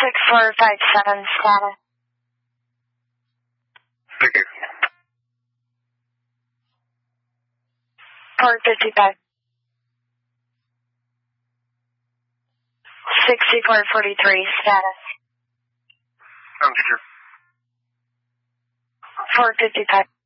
6457 status. Thank you. Port 55. 6443 status. I'm secure. 455.